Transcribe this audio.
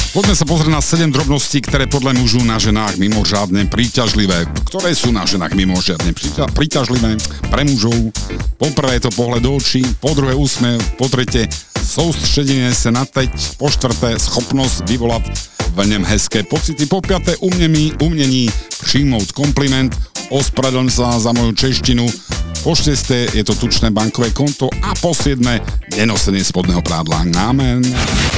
Poďme sa pozrieť na 7 drobností, ktoré podľa mužov na ženách mimoriadne príťažlivé. Ktoré sú na ženách mimoriadne príťažlivé pre mužov? Po prvé je to pohľad do očí, po druhé úsmev, po tretie sústredenie sa na teď, po štvrté schopnosť vyvolať v ňom hezké pocity, po piaté umnení přijmout kompliment, ospravedlň sa za moju češtinu, po šiesté je to tučné bankové konto a po siedme nenosenie spodného prádla. Amen.